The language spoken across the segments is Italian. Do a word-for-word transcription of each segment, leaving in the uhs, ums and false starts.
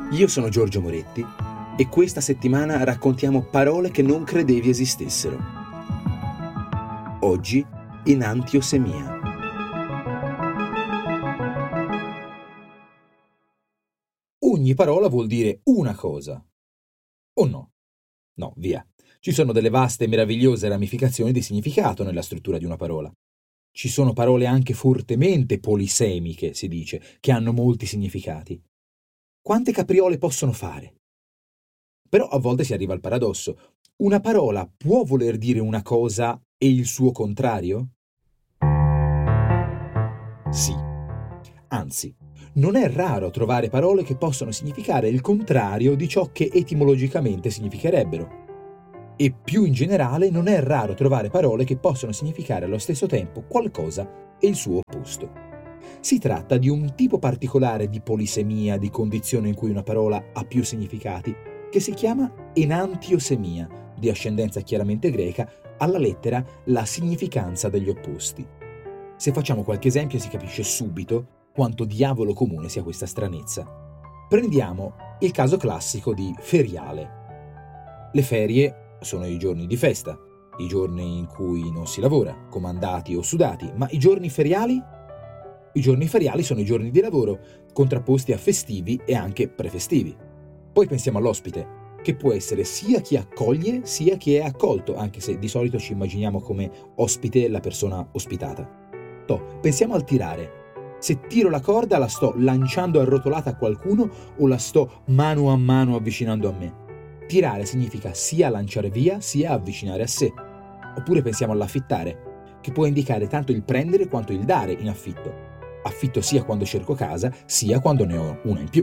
Io sono Giorgio Moretti e questa settimana raccontiamo parole che non credevi esistessero. Oggi enantiosemia. Ogni parola vuol dire una cosa. O no? No, via. Ci sono delle vaste e meravigliose ramificazioni di significato nella struttura di una parola. Ci sono parole anche fortemente polisemiche, si dice, che hanno molti significati. Quante capriole possono fare? Però a volte si arriva al paradosso. Una parola può voler dire una cosa e il suo contrario? Sì. Anzi, non è raro trovare parole che possono significare il contrario di ciò che etimologicamente significherebbero. E più in generale non è raro trovare parole che possono significare allo stesso tempo qualcosa e il suo opposto. Si tratta di un tipo particolare di polisemia, di condizione in cui una parola ha più significati, che si chiama enantiosemia, di ascendenza chiaramente greca, alla lettera la significanza degli opposti. Se facciamo qualche esempio si capisce subito quanto diavolo comune sia questa stranezza. Prendiamo il caso classico di feriale. Le ferie sono i giorni di festa, i giorni in cui non si lavora, comandati o sudati, ma i giorni feriali? I giorni feriali sono i giorni di lavoro, contrapposti a festivi e anche prefestivi. Poi pensiamo all'ospite, che può essere sia chi accoglie sia chi è accolto, anche se di solito ci immaginiamo come ospite la persona ospitata. Toh, pensiamo al tirare. Se tiro la corda la sto lanciando arrotolata a qualcuno o la sto mano a mano avvicinando a me. Tirare significa sia lanciare via sia avvicinare a sé. Oppure pensiamo all'affittare, che può indicare tanto il prendere quanto il dare in affitto. Affitto sia quando cerco casa, sia quando ne ho una in più.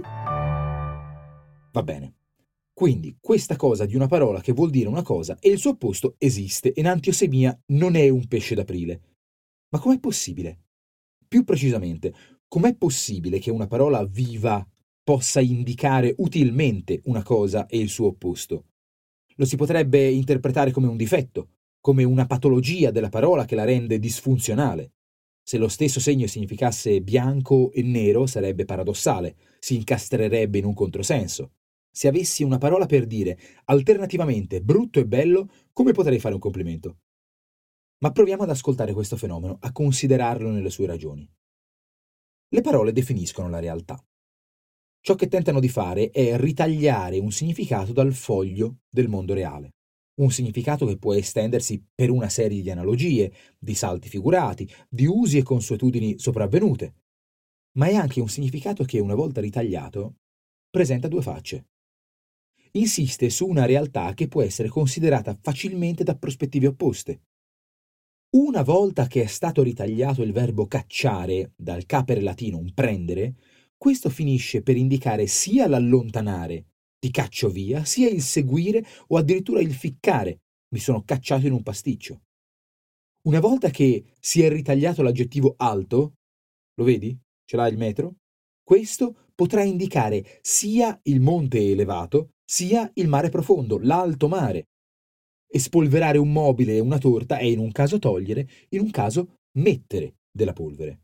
Va bene. Quindi questa cosa di una parola che vuol dire una cosa e il suo opposto esiste. Enantiosemia non è un pesce d'aprile. Ma com'è possibile? Più precisamente, com'è possibile che una parola viva possa indicare utilmente una cosa e il suo opposto? Lo si potrebbe interpretare come un difetto, come una patologia della parola che la rende disfunzionale. Se lo stesso segno significasse bianco e nero sarebbe paradossale, si incastrerebbe in un controsenso. Se avessi una parola per dire alternativamente brutto e bello, come potrei fare un complimento? Ma proviamo ad ascoltare questo fenomeno, a considerarlo nelle sue ragioni. Le parole definiscono la realtà. Ciò che tentano di fare è ritagliare un significato dal foglio del mondo reale. Un significato che può estendersi per una serie di analogie, di salti figurati, di usi e consuetudini sopravvenute. Ma è anche un significato che, una volta ritagliato, presenta due facce. Insiste su una realtà che può essere considerata facilmente da prospettive opposte. Una volta che è stato ritagliato il verbo cacciare, dal capere latino un prendere, questo finisce per indicare sia l'allontanare, ti caccio via, sia il seguire o addirittura il ficcare, mi sono cacciato in un pasticcio. Una volta che si è ritagliato l'aggettivo alto, lo vedi? Ce l'ha il metro? Questo potrà indicare sia il monte elevato, sia il mare profondo, l'alto mare. E spolverare un mobile e una torta è in un caso togliere, in un caso mettere della polvere.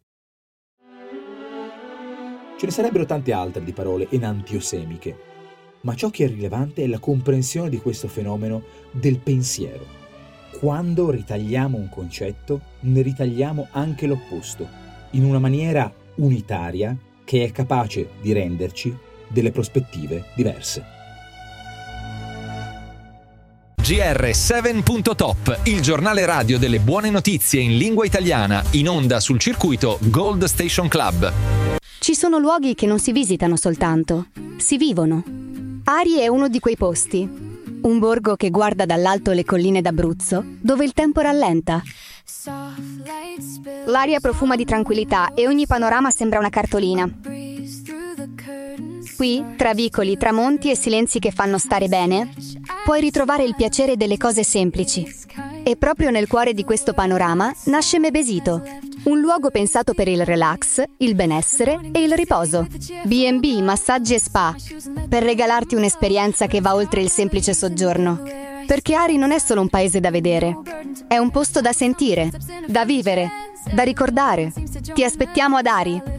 Ce ne sarebbero tante altre di parole enantiosemiche, ma ciò che è rilevante è la comprensione di questo fenomeno del pensiero. Quando ritagliamo un concetto, ne ritagliamo anche l'opposto, in una maniera unitaria che è capace di renderci delle prospettive diverse. G R sette punto top, il giornale radio delle buone notizie in lingua italiana, in onda sul circuito Gold Station Club. Ci sono luoghi che non si visitano soltanto, si vivono. Ari è uno di quei posti. Un borgo che guarda dall'alto le colline d'Abruzzo, dove il tempo rallenta. L'aria profuma di tranquillità e ogni panorama sembra una cartolina. Qui, tra vicoli, tramonti e silenzi che fanno stare bene, puoi ritrovare il piacere delle cose semplici. E proprio nel cuore di questo panorama nasce Mebesito, un luogo pensato per il relax, il benessere e il riposo. B and B, massaggi e spa, per regalarti un'esperienza che va oltre il semplice soggiorno. Perché Ari non è solo un paese da vedere, è un posto da sentire, da vivere, da ricordare. Ti aspettiamo ad Ari.